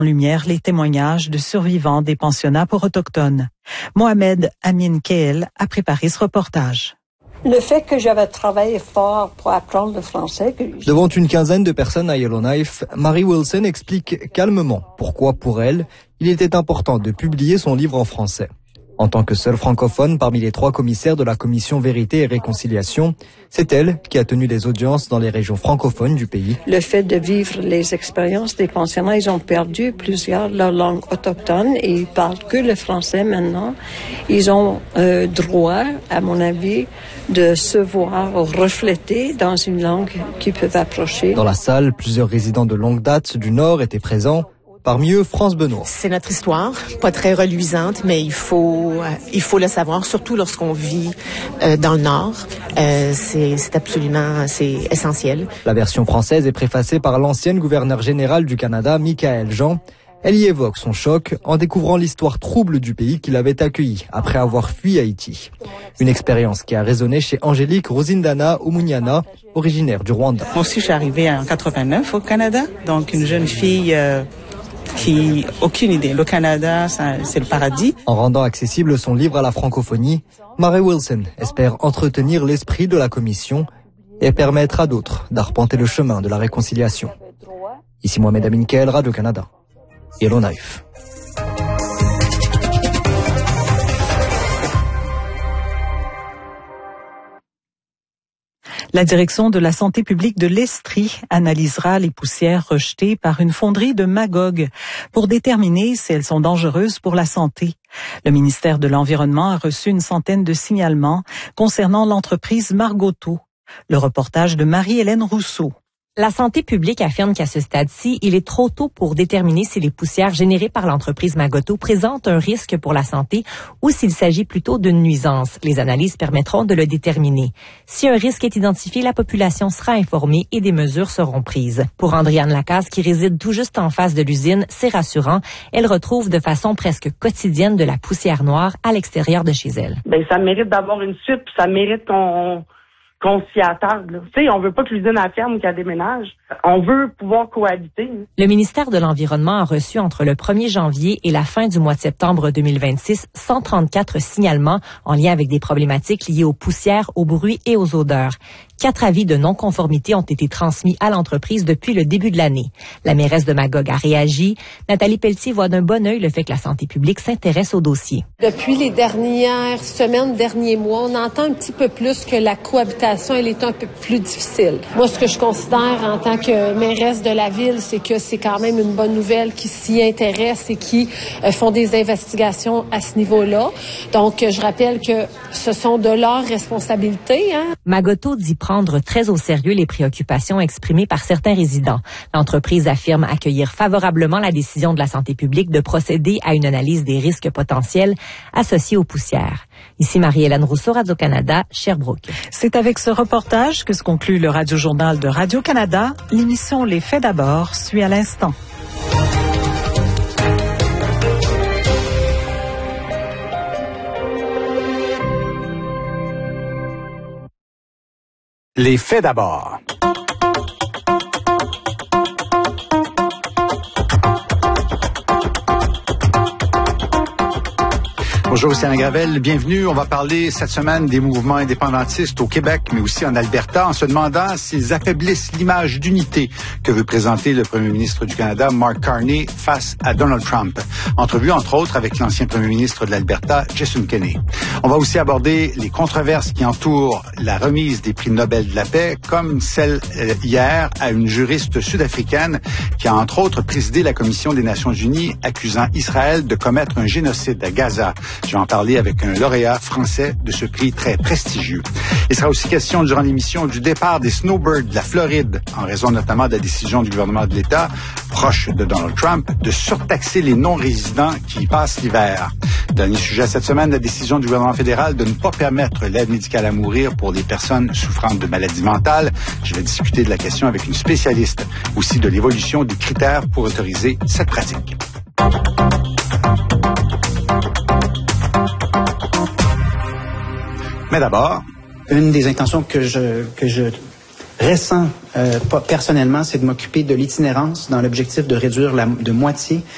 En lumière les témoignages de survivants des pensionnats pour autochtones. Mohamed Amin Keel a préparé ce reportage. Le fait que j'avais travaillé fort pour apprendre le français. Devant une quinzaine de personnes à Yellowknife, Mary Wilson explique calmement pourquoi, pour elle, il était important de publier son livre en français. En tant que seule francophone parmi les 3 commissaires de la commission Vérité et Réconciliation, c'est elle qui a tenu des audiences dans les régions francophones du pays. Le fait de vivre les expériences des pensionnats, ils ont perdu plusieurs leur langue autochtone et ils parlent que le français maintenant. Ils ont droit, à mon avis, de se voir refléter dans une langue qu'ils peuvent approcher. Dans la salle, plusieurs résidents de longue date du Nord étaient présents. Parmi eux, France Benoît. C'est notre histoire, pas très reluisante, mais il faut le savoir, surtout lorsqu'on vit dans le Nord. C'est essentiel. La version française est préfacée par l'ancienne gouverneure générale du Canada, Michaëlle Jean. Elle y évoque son choc en découvrant l'histoire trouble du pays qu'il avait accueilli après avoir fui Haïti. Une expérience qui a résonné chez Angélique Rosindana Oumunyana, originaire du Rwanda. Moi aussi, je suis arrivée en 89 au Canada, donc une jeune fille qui aucune idée. Le Canada, c'est le paradis. En rendant accessible son livre à la francophonie, Mary Wilson espère entretenir l'esprit de la commission et permettre à d'autres d'arpenter le chemin de la réconciliation. Ici Mohamed Amin Keel, Radio-Canada. Yellowknife. La direction de la santé publique de l'Estrie analysera les poussières rejetées par une fonderie de Magog pour déterminer si elles sont dangereuses pour la santé. Le ministère de l'Environnement a reçu une centaine de signalements concernant l'entreprise Margoto. Le reportage de Marie-Hélène Rousseau. La santé publique affirme qu'à ce stade-ci, il est trop tôt pour déterminer si les poussières générées par l'entreprise Magotto présentent un risque pour la santé ou s'il s'agit plutôt d'une nuisance. Les analyses permettront de le déterminer. Si un risque est identifié, la population sera informée et des mesures seront prises. Pour Andréane Lacasse, qui réside tout juste en face de l'usine, c'est rassurant. Elle retrouve de façon presque quotidienne de la poussière noire à l'extérieur de chez elle. Ça mérite d'avoir une suite, puis ça mérite qu'on s'y attarde. Tu sais, on veut pas que l'usine ferme ou qu'elle déménage. On veut pouvoir cohabiter. Le ministère de l'Environnement a reçu entre le 1er janvier et la fin du mois de septembre 2026 134 signalements en lien avec des problématiques liées aux poussières, aux bruits et aux odeurs. 4 avis de non-conformité ont été transmis à l'entreprise depuis le début de l'année. La mairesse de Magog a réagi. Nathalie Pelletier voit d'un bon œil le fait que la santé publique s'intéresse au dossier. Depuis les dernières semaines, derniers mois, on entend un petit peu plus que la cohabitation, elle est un peu plus difficile. Moi, ce que je considère en tant que mairesse de la ville, c'est que c'est quand même une bonne nouvelle qui s'y intéressent et qui font des investigations à ce niveau-là. Donc, je rappelle que ce sont de leurs responsabilités. Magotto dit prendre très au sérieux les préoccupations exprimées par certains résidents. L'entreprise affirme accueillir favorablement la décision de la santé publique de procéder à une analyse des risques potentiels associés aux poussières. Ici Marie-Hélène Rousseau, Radio-Canada, Sherbrooke. C'est avec ce reportage que se conclut le Radio-Journal de Radio-Canada. L'émission Les Faits d'abord suit à l'instant. Les Faits d'abord. Bonjour, c'est Alain Gravel. Bienvenue. On va parler cette semaine des mouvements indépendantistes au Québec, mais aussi en Alberta, en se demandant s'ils affaiblissent l'image d'unité que veut présenter le premier ministre du Canada, Mark Carney, face à Donald Trump. Entrevue, entre autres, avec l'ancien premier ministre de l'Alberta, Jason Kenney. On va aussi aborder les controverses qui entourent la remise des prix Nobel de la paix, comme celle hier à une juriste sud-africaine qui a, entre autres, présidé la Commission des Nations Unies accusant Israël de commettre un génocide à Gaza. Je vais en parler avec un lauréat français de ce prix très prestigieux. Il sera aussi question durant l'émission du départ des snowbirds de la Floride, en raison notamment de la décision du gouvernement de l'État, proche de Donald Trump, de surtaxer les non-résidents qui y passent l'hiver. Dernier sujet cette semaine, la décision du gouvernement fédéral de ne pas permettre l'aide médicale à mourir pour les personnes souffrant de maladies mentales. Je vais discuter de la question avec une spécialiste, aussi de l'évolution des critères pour autoriser cette pratique. Mais d'abord, une des intentions que je ressens personnellement, c'est de m'occuper de l'itinérance dans l'objectif de réduire de moitié